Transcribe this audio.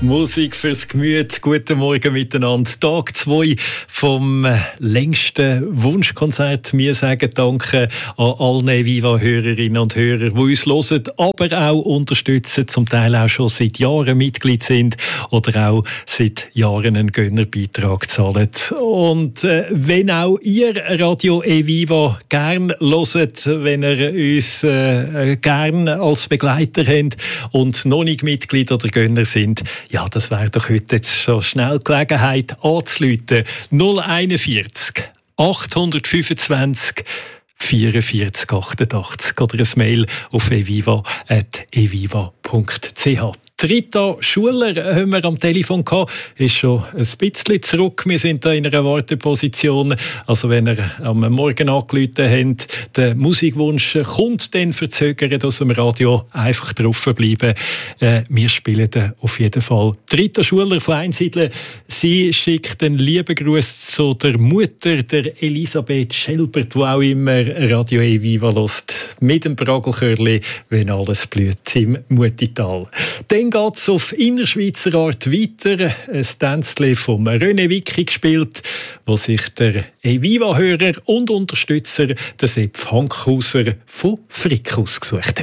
Musik fürs Gemüt. Guten Morgen miteinander. Tag 2 vom längsten Wunschkonzert. Wir sagen Danke an alle Viva-Hörerinnen und Hörer, die uns hören, aber auch unterstützen, zum Teil auch schon seit Jahren Mitglied sind oder auch seit Jahren einen Gönnerbeitrag zahlen. Und wenn auch ihr Radio Viva gern hört, wenn ihr uns gern als Begleiter habt und noch nicht Mitglied oder Gönner sind, ja, das wäre doch heute jetzt schon schnell Gelegenheit anzurufen. 041 825 44 88 oder ein Mail auf eviva@eviva.ch. Rita Schuler haben wir am Telefon gehabt, ist schon ein bisschen zurück. Wir sind da in einer Warteposition. Also wenn ihr am Morgen angerufen habt, der Musikwunsch kommt dann verzögert aus dem Radio, einfach draufbleiben. Wir spielen den auf jeden Fall. Rita Schuler von Einsiedeln, sie schickt einen lieben Gruß zu der Mutter, der Elisabeth Schelbert, die auch immer Radio Viva hört, mit dem Bragelchörli, wenn alles blüht im Mutital. Dann geht es auf Innerschweizer Art weiter. Ein Tänzchen vom René Wicki gespielt, wo sich der Viva-Hörer und Unterstützer, der Sepp Hankhauser von Frick ausgesucht hat.